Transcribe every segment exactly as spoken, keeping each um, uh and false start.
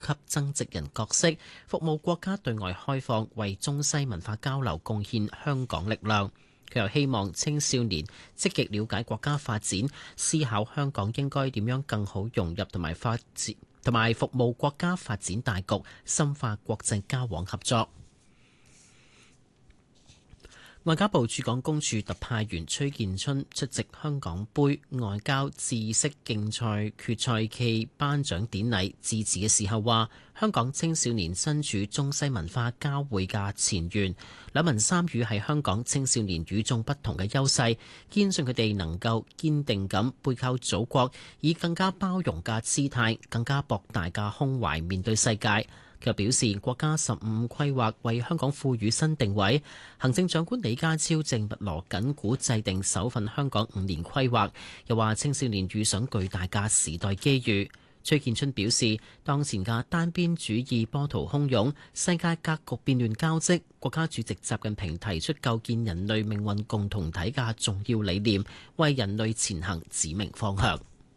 級增值人角色，服務國家對外開放，為中西文化交流貢獻香港力量。佢又希望青少年積極了解國家發展，思考香港應該點樣更好融入同埋發展，同埋服務國家發展大局，深化國際交往合作。外交部駐港公署特派員崔建春出席香港杯外交知識競賽決賽暨頒獎典禮致辭嘅時候話，香港青少年身處中西文化交匯嘅前沿，兩文三語係香港青少年與眾不同嘅優勢，堅信佢哋能夠堅定咁背靠祖國，以更加包容嘅姿態、更加博大嘅胸懷面對世界。佢又表示，國家十五規劃為香港賦予新定位，行政長官李家超正密鑼緊鼓制定首份香港五年規劃。又話青少年遇上巨大嘅時代機遇。崔建春表示，當前嘅單邊主義波濤洶湧，世界格局變亂交織，國家主席習近平提出構建人類命運共同體嘅重要理念，為人類前行指明方向。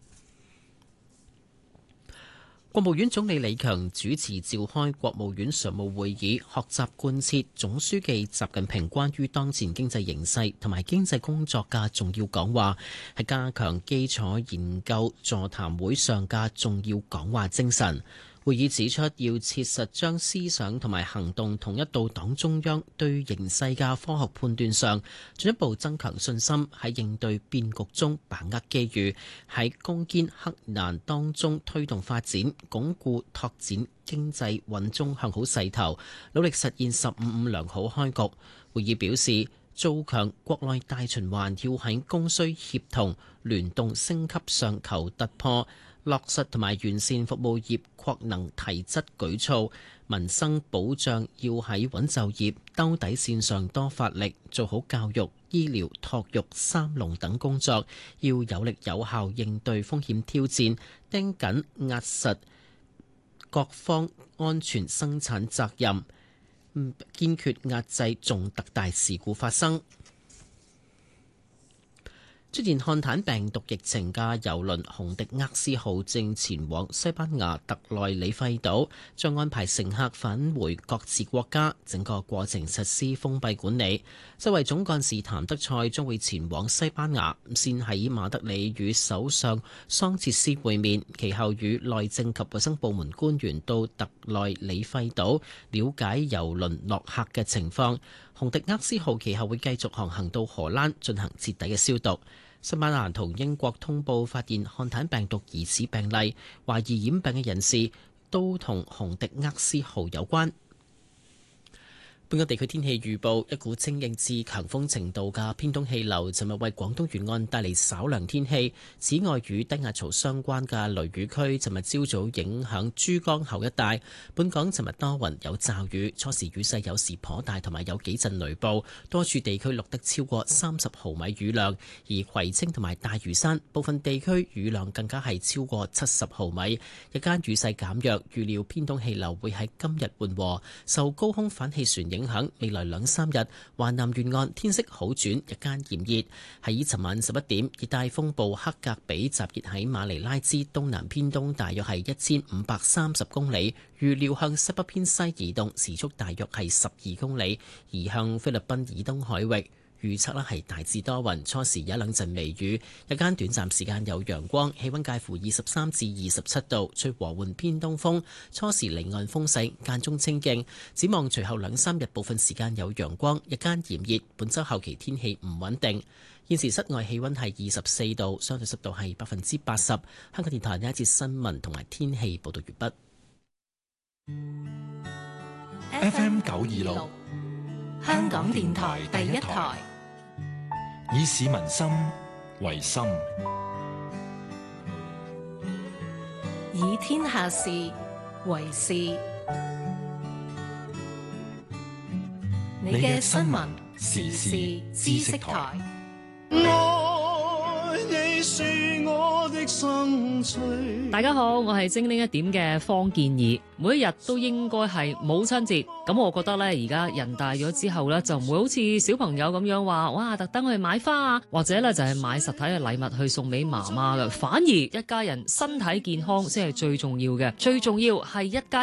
國務院總理李強主持召開國務院常務會議，學習貫徹總書記習近平關於當前經濟形勢同埋經濟工作嘅重要講話，係加強基礎研究座談會上嘅重要講話精神。會議指出，要切實將思想同埋行動統一到黨中央對形勢嘅科學判斷上，進一步增強信心，喺應對變局中把握機遇，喺攻堅克難當中推動發展，鞏固拓展經濟穩中向好勢頭，努力實現十五五良好開局。會議表示，做強國內大循環要喺供需協同、聯動升級上求突破，落實同埋完善服務業擴能提質舉措，民生保障要喺穩就業、兜底線上多發力，做好教育、醫療、托育三農等工作，要有力有效應對風險挑戰，盯緊壓實各方安全生產責任，堅決壓制重特大事故發生。出現漢坦病毒疫情嘅郵輪紅迪厄斯號正前往西班牙特內里費島，將安排乘客返回各自國家，整個過程實施封閉管理。世衛總幹事譚德塞將會前往西班牙，先喺馬德里與首相桑切斯會面，其後與內政及衛生部門官員到特內里費島了解郵輪落客嘅情況。紅迪厄斯號其後會繼續航行到荷蘭進行徹底嘅消毒。西班牙同英國通報發現漢坦病毒疑似病例，懷疑染病嘅人士都同紅迪厄斯號有關。本港地區天氣預報，一股清勁至強風程度嘅偏東氣流尋日為廣東沿岸帶嚟稍涼天氣。此外，與低壓槽相關嘅雷雨區尋日朝早影響珠江口一帶。本港尋日多雲有驟雨，初時雨勢有時頗大，同埋有幾陣雷暴，多處地區錄得超過三十毫米雨量。而葵青同埋大嶼山部分地區雨量更加係超過七十毫米。日間雨勢減弱，預料偏東氣流會喺今日緩和，受高空反氣旋影響，未來兩三日，華南沿岸天色好轉，日間炎熱。喺尋晚十一點，熱帶風暴克格比集結喺馬尼拉之東南偏東，大約係一千五百三十公里，預料向西北偏西移動，時速大約係十二公里，移向菲律賓以東海域。預測呢係大致多雲，初時有一兩陣微雨，日間短暫時間有陽光，氣溫介乎二十三至二十七度，吹和緩偏東風，初時離岸風勢間中清勁。展望隨後兩三日部分時間有陽光，日間炎熱，本週後期天氣唔穩定。現時室外氣溫係二十四度，相對濕度係百分之八十。香港電台呢一節新聞同埋天氣報道完畢。F M 九二六，香港電台第一台。以市民心為心， 以天下事為事。你嘅新聞時事知識台。 愛你是我的大家好，我係精靈一點嘅方健儀。每一日都應該係母親節，咁我覺得呢，而家人大咗之後呢，就唔會好似小朋友咁樣話，哇，特登去買花啊，或者呢就係買實體嘅禮物去送俾媽媽嘅，反而一家人身體健康先係最重要嘅，最重要係一家